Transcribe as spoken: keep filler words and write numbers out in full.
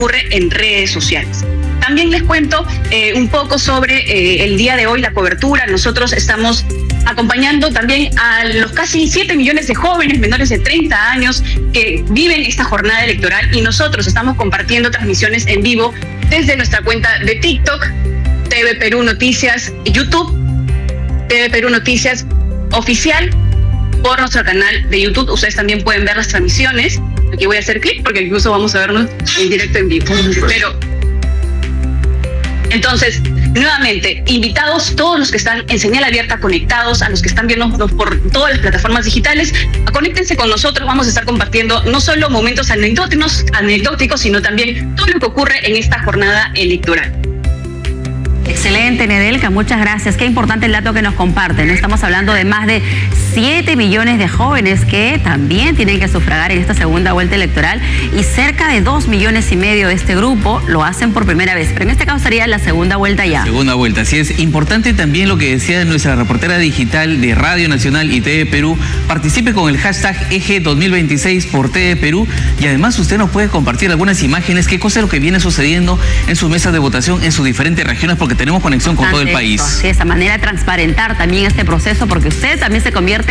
ocurre en redes sociales. También les cuento eh, un poco sobre eh, el día de hoy, la cobertura. Nosotros estamos acompañando también a los casi siete millones de jóvenes menores de treinta años que viven esta jornada electoral, y nosotros estamos compartiendo transmisiones en vivo desde nuestra cuenta de TikTok, T V Perú Noticias, YouTube, T V Perú Noticias Oficial, por nuestro canal de YouTube. Ustedes también pueden ver las transmisiones. Aquí voy a hacer clic porque incluso vamos a vernos en directo en vivo. Pero entonces, nuevamente, invitados todos los que están en señal abierta, conectados, a los que están viéndonos por todas las plataformas digitales, conéctense con nosotros. Vamos a estar compartiendo no solo momentos anecdóticos, anecdóticos, sino también todo lo que ocurre en esta jornada electoral. Excelente, Nedelka, muchas gracias. Qué importante el dato que nos comparten. Estamos hablando de más de siete millones de jóvenes que también tienen que sufragar en esta segunda vuelta electoral, y cerca de dos millones y medio de este grupo lo hacen por primera vez. Pero en este caso sería la segunda vuelta ya. Segunda vuelta, así es. Importante también lo que decía nuestra reportera digital de Radio Nacional y T V Perú. Participe con el hashtag E G dos mil veintiséis por T V Perú, y además usted nos puede compartir algunas imágenes, qué cosa es lo que viene sucediendo en sus mesas de votación en sus diferentes regiones, porque tenemos conexión con todo el país. Sí, esa manera de transparentar también este proceso, porque usted también se convierte